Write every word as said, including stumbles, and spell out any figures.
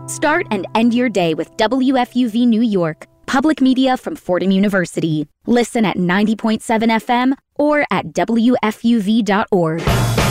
Start and end your day with W F U V New York, public media from Fordham University. Listen at ninety point seven F M or at W F U V dot org.